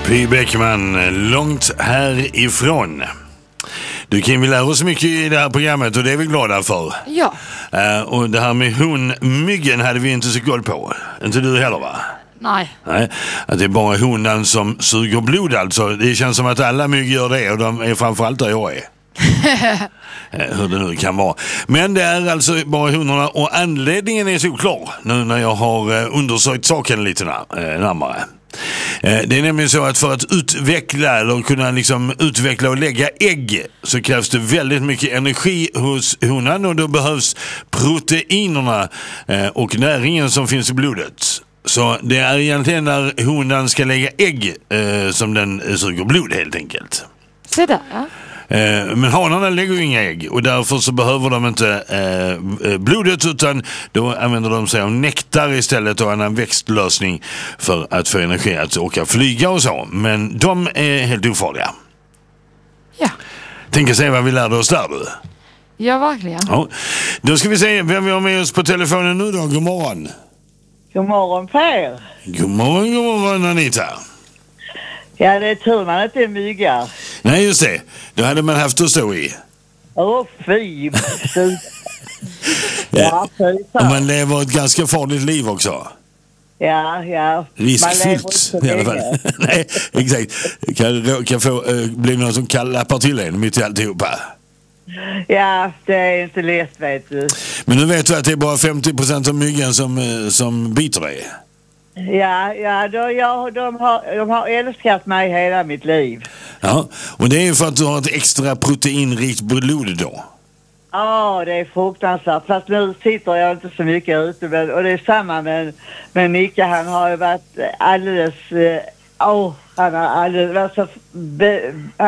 Py Bäckman, långt härifrån. Du Kim, vi lär oss mycket i det här programmet och det är vi glada för. Ja. Och det här med honmyggen hade vi inte så koll på. Inte du heller, va? Nej. Nej, att det är bara honan som suger blod alltså. Det känns som att alla mygg gör det och de är framförallt där jag är. Hur det nu kan vara. Men det är alltså bara honorna och anledningen är så klar nu när jag har undersökt saken lite närmare. Det är nämligen så att för att utveckla eller kunna liksom utveckla och lägga ägg så krävs det väldigt mycket energi hos honan och då behövs proteinerna och näringen som finns i blodet. Så det är egentligen när honan ska lägga ägg som den suger blod helt enkelt. Se där, ja. Men hanarna lägger ju inga ägg och därför så behöver de inte blodet utan då använder de sig av nektar istället och en växtlösning för att få energi att åka flyga och så. Men de är helt ofarliga. Ja. Tänk att se vad vi lärde oss där, du. Ja, verkligen. Ja. Då ska vi se vem vi har med oss på telefonen nu då. God morgon. God morgon Per. God morgon Anita. Ja, det är tur man inte är myggar. Nej, just det. Då hade man haft att stå i. Fy. Ja, och man lever ett ganska farligt liv också. Ja. Riskfyllt i alla fall. Nej, exakt. Kan få bli någon som lappar till en mitt i alltihopa. Ja, det är inte lätt, vet du. Men nu vet du att det är bara 50% av myggen som biter dig. Ja, de har älskat mig hela mitt liv. Ja, och det är ju för att du har ett extra proteinrikt blod då. Ja, det är fruktansvärt. Fast nu sitter jag inte så mycket ute. Och det är samma med Micke. Han har ju varit alldeles... han har alldeles...